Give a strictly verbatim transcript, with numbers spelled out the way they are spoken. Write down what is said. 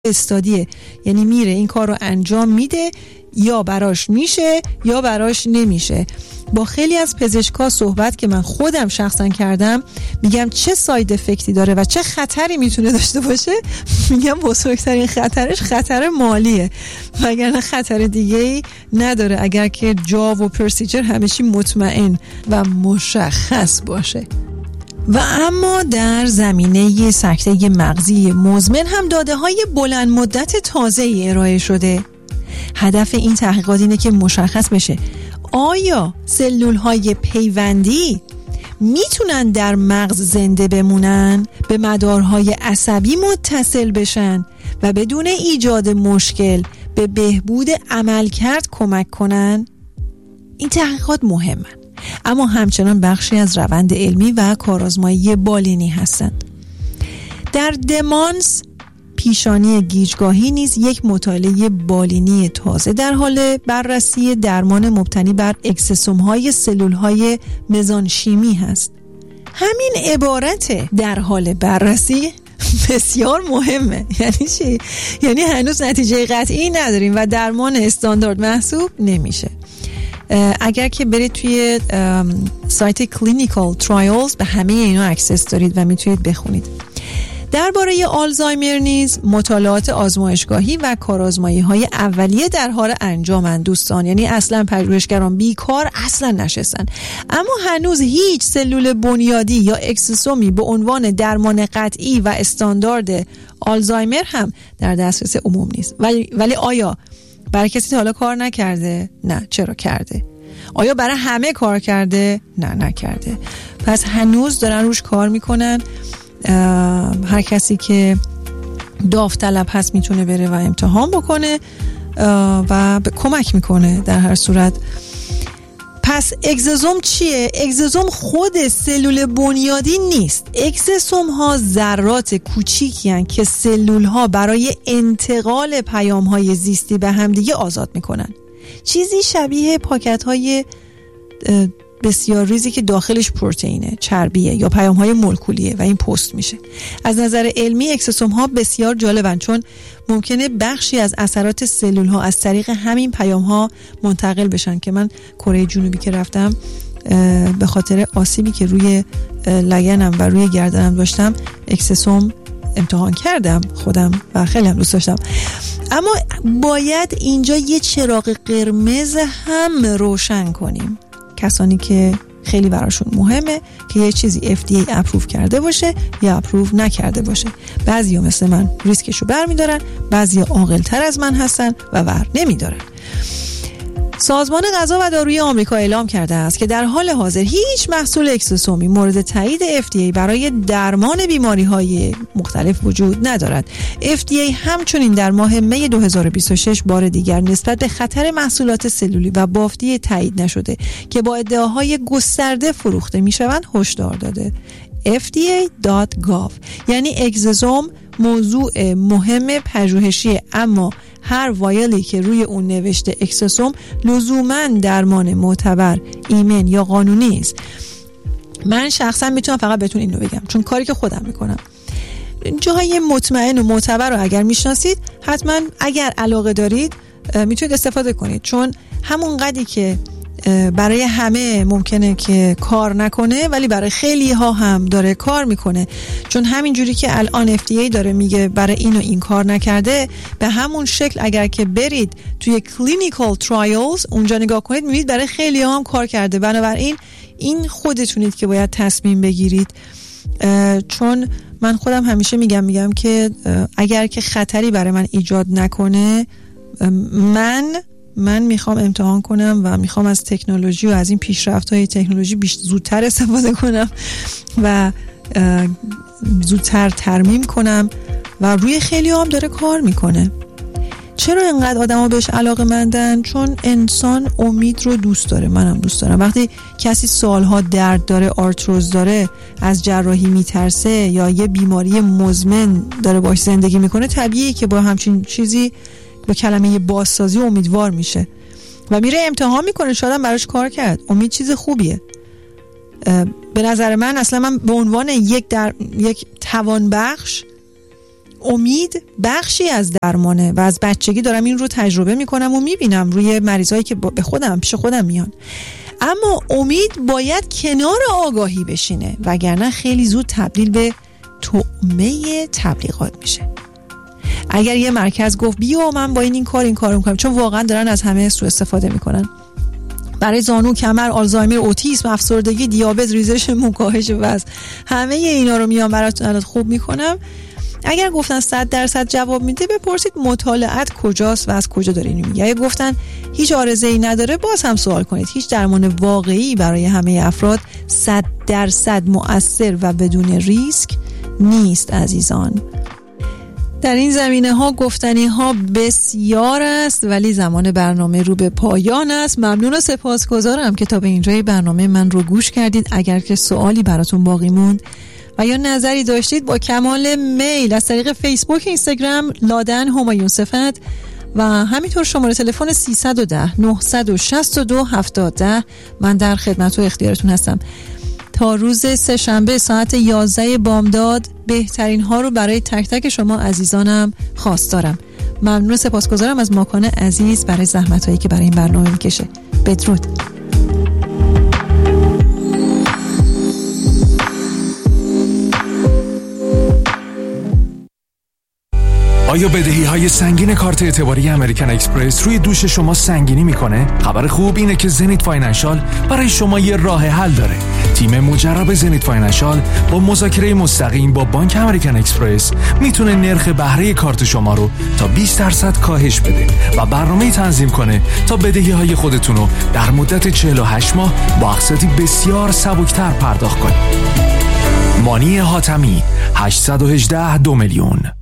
استادیه، یعنی میره این کار رو انجام میده، یا براش میشه یا براش نمیشه. با خیلی از پزشکا صحبت که من خودم شخصا کردم، میگم چه ساید افکتی داره و چه خطری میتونه داشته باشه. میگم بزرگترین خطرش خطر مالیه، وگرنه خطر دیگه‌ای نداره اگر که جا و پروسیجر همیشه مطمئن و مشخص باشه. و اما در زمینه سکته مغزی مزمن هم داده های بلند مدت تازه ای ارائه شده. هدف این تحقیقات اینه که مشخص بشه آیا سلول های پیوندی میتونن در مغز زنده بمونن، به مدارهای عصبی متصل بشن و بدون ایجاد مشکل به بهبود عملکرد کمک کنن. این تحقیقات مهمن، اما همچنان بخشی از روند علمی و کارآزمایی بالینی هستند. در دمانس پیشانی گیجگاهی نیز یک مطالعه بالینی تازه در حال بررسی درمان مبتنی بر اکسسوم‌های سلول‌های مزانشیمی هست. همین عبارت در حال بررسی بسیار مهمه. یعنی چی؟ یعنی هنوز نتیجه قطعی نداریم و درمان استاندارد محسوب نمیشه. اگر که برید توی سایت کلینیکال ترایلز به همه اینا اکسس دارید و میتونید بخونید. درباره آلزایمر نیز مطالعات آزمایشگاهی و کارآزمایی‌های اولیه در حال انجامند دوستان، یعنی اصلا پژوهشگران بیکار اصلا نشستن، اما هنوز هیچ سلول بنیادی یا اکسسومی به عنوان درمان قطعی و استاندارد آلزایمر هم در دسترس عموم نیست. ولی ولی آیا برای کسی تا حالا کار نکرده؟ نه. چرا کرده؟ آیا برای همه کار کرده؟ نه نکرده. پس هنوز دارن روش کار میکنن. هر کسی که داوطلب هست میتونه بره و امتحان بکنه و به کمک میکنه در هر صورت. پس اگزوزوم چیه؟ اگزوزوم خود سلول بنیادی نیست. اگزوزوم ها ذرات کوچیکی هستند که سلول ها برای انتقال پیام های زیستی به همدیگه آزاد میکنن. چیزی شبیه پاکت های بسیار ریزی که داخلش پروتئینه، چربیه یا پیام های مولکولیه و این پست میشه. از نظر علمی اکسوسوم ها بسیار جالبن، چون ممکنه بخشی از اثرات سلول ها از طریق همین پیام ها منتقل بشن. که من کره جنوبی که رفتم به خاطر آسیبی که روی لگنم و روی گردنم داشتم اکسوسوم امتحان کردم خودم و خیلی هم دوست داشتم. اما باید اینجا یه چراغ قرمز هم روشن کنیم. کسانی که خیلی براشون مهمه که یه چیزی اف دی ای اپروو کرده باشه یا اپروو نکرده باشه. بعضیا مثل من ریسکشو برمیدارن، بعضیا عاقل‌تر از من هستن و ور نمیدارن. سازمان غذا و داروی آمریکا اعلام کرده است که در حال حاضر هیچ محصول اکسوسومی مورد تایید اف دی ای برای درمان بیماری‌های مختلف وجود ندارد. اف دی ای همچنین در ماه می دو هزار و بیست و شش بار دیگر نسبت به خطر محصولات سلولی و بافتی تایید نشده که با ادعاهای گسترده فروخته می‌شوند هشدار داده. اف دی ای دات گاو یعنی اگزوزوم موضوع مهم پژوهشی، اما هر وایلی که روی اون نوشته اکسوسوم لزوماً درمان معتبر، ایمن یا قانونی است. من شخصا میتونم فقط بهتون اینو بگم چون کاری که خودم میکنم. جاهای مطمئن و معتبر رو اگر میشناسید حتما اگر علاقه دارید میتونید استفاده کنید، چون همون قدری که برای همه ممکنه که کار نکنه ولی برای خیلی ها هم داره کار میکنه. چون همین جوری که الان اف دی ای داره میگه برای این و این کار نکرده، به همون شکل اگر که برید توی کلینیکال ترایلز اونجا نگاه کنید میبینید برای خیلی ها هم کار کرده. بنابراین این خودتونید که باید تصمیم بگیرید، چون من خودم همیشه میگم میگم که اگر که خطری برای من ایجاد نکنه، من من میخوام امتحان کنم و میخوام از تکنولوژی و از این پیشرفت‌های تکنولوژی بیشتر زودتر استفاده کنم و زودتر ترمیم کنم و روی خیلی هم داره کار میکنه. چرا اینقدر آدم ها بهش علاقه مندن؟ چون انسان امید رو دوست داره، منم دوست دارم. وقتی کسی سالها درد داره، آرتروز داره، از جراحی میترسه یا یه بیماری مزمن داره باش زندگی میکنه، طبیعیه که با همچین چیزی با کلمه بازسازی امیدوار میشه و میره امتحان میکنه. شاید هم براش کار کرد. امید چیز خوبیه. به نظر من اصلا من به عنوان یک در یک توانبخش امید بخشی از درمانه و از بچگی دارم این رو تجربه میکنم و میبینم روی مریضایی که به خودم پیش خودم میان. اما امید باید کنار آگاهی بشینه، وگرنه خیلی زود تبدیل به طعمه تبلیغات میشه. اگر یه مرکز گفت بیا من با این این کار این کار میکنم، چون واقعا دارن از همه سوء استفاده میکنن، برای زانو، کمر، آلزایمر، اوتیسم، افسردگی، دیابت، ریزش مو، کاهش وزن، همه اینا رو میام براتون خوب میکنم. اگر گفتن صد درصد جواب میده، بپرسید مطالعات کجاست و از کجا داره اینو میگه. اگه گفتن هیچ عارضه‌ای نداره، باز هم سوال کنید. هیچ درمان واقعی برای همه افراد صد درصد مؤثر و بدون ریسک نیست عزیزان. در این زمینه ها گفتنی ها بسیار است، ولی زمان برنامه رو به پایان است. ممنون و سپاسگزارم که تا به اینجای برنامه من رو گوش کردید. اگر که سوالی براتون باقی موند و یا نظری داشتید، با کمال میل از طریق فیسبوک، اینستاگرام لادن همایون صفت و همینطور شماره تلفن سیصد و ده نهصد و شصت و دو هفتاد ده من در خدمت و اختیارتون هستم. تا روز سه شنبه ساعت یازده بامداد بهترین ها رو برای تک تک شما عزیزانم خواستارم. ممنون و سپاسگزارم از ماکان عزیز برای زحمت هایی که برای این برنامه میکشه. بدرود. آیا بدهی های سنگین کارت اعتباری امریکن اکسپرس روی دوش شما سنگینی میکنه؟ خبر خوب اینه که زنیت فاینانشال برای شما یه راه حل داره. تیم مجرب زنیت فاینانشال با مذاکره مستقیم با بانک امریکن اکسپرس میتونه نرخ بهره کارت شما رو تا بیست درصد کاهش بده و برنامه تنظیم کنه تا بدهی های خودتون رو در مدت چهل و هشت ماه با اقساطی بسیار سبکتر پرداخت کنید. مانی حاتمی هشت یک هشت دو میلیون